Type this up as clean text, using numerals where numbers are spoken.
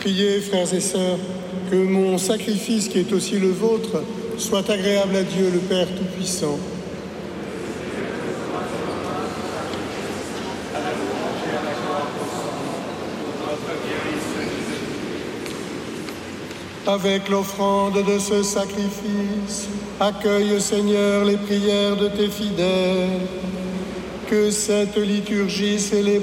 Priez, frères et sœurs, que mon sacrifice, qui est aussi le vôtre, soit agréable à Dieu le Père Tout-Puissant. Avec l'offrande de ce sacrifice, accueille, Seigneur, les prières de tes fidèles. Que cette liturgie célèbre